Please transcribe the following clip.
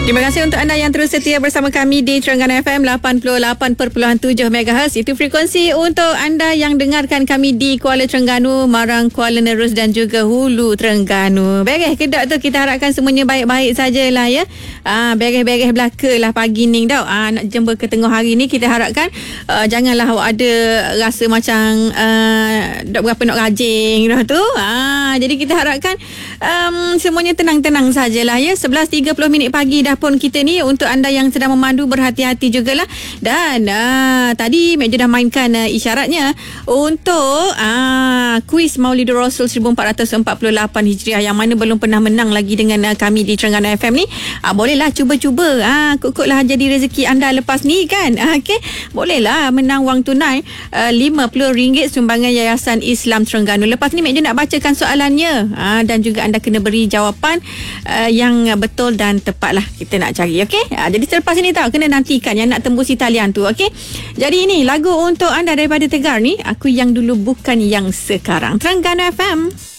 Terima kasih untuk anda yang terus setia bersama kami di Terengganu FM 88.7 MHz. Itu frekuensi untuk anda yang dengarkan kami di Kuala Terengganu, Marang, Kuala Nerus dan juga Hulu Terengganu. Beres ke tak tu? Kita harapkan semuanya baik-baik sajalah ya. Beres-beres belaka lah pagi ni tau. Nak jumpa ke tengah hari ni, kita harapkan janganlah awak ada rasa macam tak berapa nak rajing dah tu. Jadi kita harapkan semuanya tenang-tenang sajalah ya. 11.30 minit pagi dah pun kita ni. Untuk anda yang sedang memandu, berhati-hati jugalah. Dan tadi Mek Jo dah mainkan isyaratnya untuk kuis Maulidur Rasul 1448 Hijriah yang mana belum pernah menang lagi dengan kami di Terengganu FM ni. Bolehlah cuba-cuba. Kut-kutlah jadi rezeki anda lepas ni kan. Okey, bolehlah menang wang tunai RM50 sumbangan Yayasan Islam Terengganu. Lepas ni Mek Jo nak bacakan soalannya dan juga anda kena beri jawapan yang betul dan tepat lah. Kita nak cari, okey? Jadi selepas ini tahu kena nantikan yang nak tembus talian tu, okey? Jadi ini lagu untuk anda daripada Tegar ni, Aku Yang Dulu Bukan Yang Sekarang. Terengganu FM.